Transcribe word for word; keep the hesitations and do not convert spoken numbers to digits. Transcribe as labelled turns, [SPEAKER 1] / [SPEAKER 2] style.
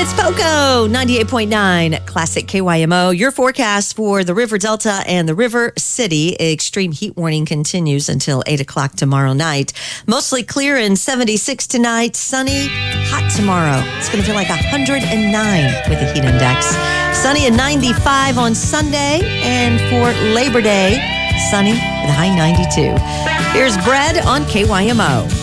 [SPEAKER 1] It's Poco, ninety-eight point nine Classic K Y M O. Your forecast for the River Delta and the River City. Extreme heat warning continues until eight o'clock tomorrow night. Mostly clear and seventy-six tonight. Sunny, hot tomorrow. It's going to feel like one hundred nine with the heat index. Sunny and ninety-five on Sunday. And for Labor Day, sunny with a high ninety-two. Here's Bread on K Y M O.